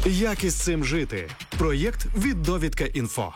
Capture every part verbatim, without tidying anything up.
Як із цим жити? Проєкт від Довідка Інфо.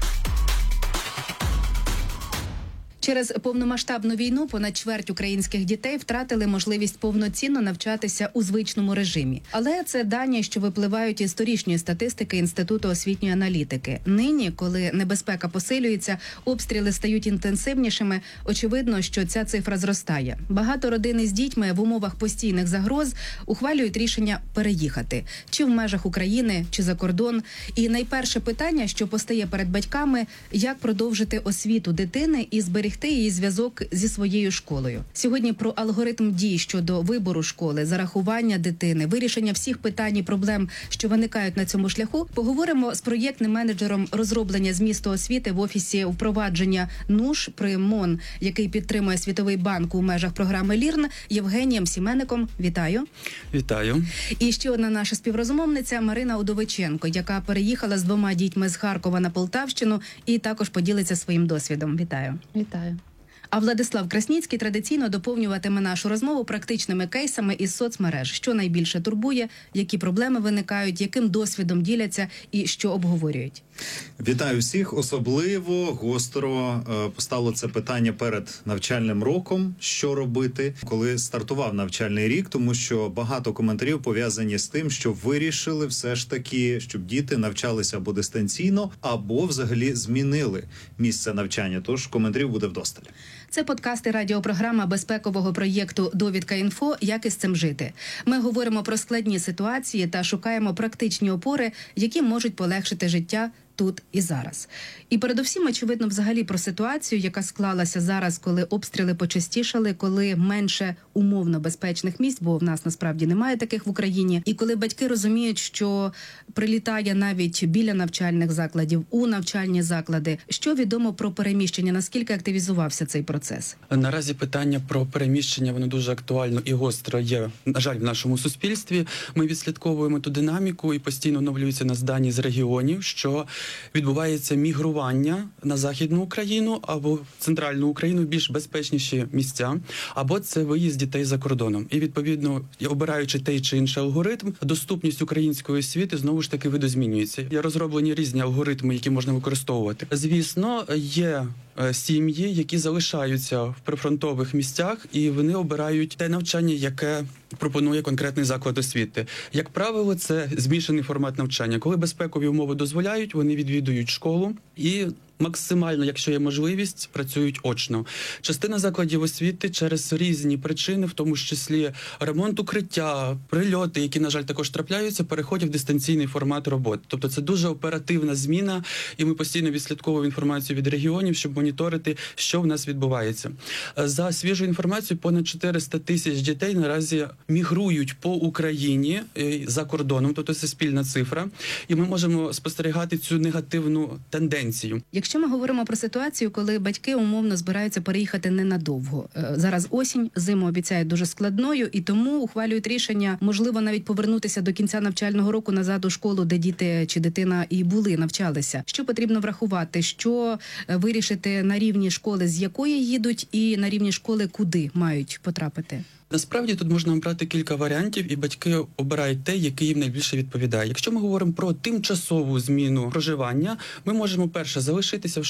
Через повномасштабну війну понад чверть українських дітей втратили можливість повноцінно навчатися у звичному режимі. Але це дані, що випливають із торішньої статистики Інституту освітньої аналітики. Нині, коли небезпека посилюється, обстріли стають інтенсивнішими, очевидно, що ця цифра зростає. Багато родин із дітьми в умовах постійних загроз ухвалюють рішення переїхати. Чи в межах України, чи за кордон. І найперше питання, що постає перед батьками – як продовжити освіту дитини і зберегти її зв'язок зі своєю школою. Сьогодні про алгоритм дій щодо вибору школи, зарахування дитини, вирішення всіх питань і проблем, що виникають на цьому шляху, поговоримо з проєктним менеджером розроблення змісту освіти в Офісі впровадження НУШ при МОН, який підтримує Світовий банк у межах програми ЛІРН, Євгенієм Сімеником. Вітаю. Вітаю. І ще одна наша співрозмовниця Марина Удовиченко, яка переїхала з двома дітьми з Харкова на Полтавщину і також поділиться своїм досвідом. Вітаю. Вітаю. А Владислав Красніцький традиційно доповнюватиме нашу розмову практичними кейсами із соцмереж. Що найбільше турбує, які проблеми виникають, яким досвідом діляться і що обговорюють. Вітаю всіх. Особливо гостро е, постало це питання перед навчальним роком. Що робити, коли стартував навчальний рік? Тому що багато коментарів пов'язані з тим, що вирішили все ж таки, щоб діти навчалися або дистанційно, або взагалі змінили місце навчання. Тож коментарів буде вдосталь. Це подкасти радіопрограма безпекового проєкту «Довідка Інфо. Як із цим жити». Ми говоримо про складні ситуації та шукаємо практичні опори, які можуть полегшити життя тут і зараз. І передусім, очевидно, взагалі про ситуацію, яка склалася зараз, коли обстріли почастішали, коли менше умовно безпечних місць, бо в нас насправді немає таких в Україні, і коли батьки розуміють, що прилітає навіть біля навчальних закладів, у навчальні заклади. Що відомо про переміщення? Наскільки активізувався цей процес? Наразі питання про переміщення, воно дуже актуально і гостро є, на жаль, в нашому суспільстві. Ми відслідковуємо ту динаміку і постійно оновлюються нас дані з регіонів, що відбувається мігрування на Західну Україну або в Центральну Україну в більш безпечніші місця, або це виїзд дітей за кордоном. І, відповідно, обираючи той чи інший алгоритм, доступність української освіти знову ж таки видозмінюється. Є розроблені різні алгоритми, які можна використовувати. Звісно, є сім'ї, які залишаються в прифронтових місцях, і вони обирають те навчання, яке пропонує конкретний заклад освіти. Як правило, це змішаний формат навчання. Коли безпекові умови дозволяють, вони відвідують школу і максимально, якщо є можливість, працюють очно. Частина закладів освіти через різні причини, в тому числі ремонт укриття, прильоти, які, на жаль, також трапляються, переходять в дистанційний формат роботи. Тобто це дуже оперативна зміна, і ми постійно відслідковуємо інформацію від регіонів, щоб моніторити, що в нас відбувається. За свіжу інформацію, понад чотириста тисяч дітей наразі мігрують по Україні за кордоном, тобто це спільна цифра, і ми можемо спостерігати цю негативну тенденцію. Якщо ми говоримо про ситуацію, коли батьки умовно збираються переїхати ненадовго. Зараз осінь, зиму обіцяють дуже складною, і тому ухвалюють рішення, можливо, навіть повернутися до кінця навчального року назад у школу, де діти чи дитина і були, навчалися. Що потрібно врахувати? Що вирішити на рівні школи, з якої їдуть, і на рівні школи, куди мають потрапити? Насправді тут можна обрати кілька варіантів, і батьки обирають те, який їм найбільше відповідає. Якщо ми говоримо про тимчасову зміну проживання, ми можемо перше залишитися в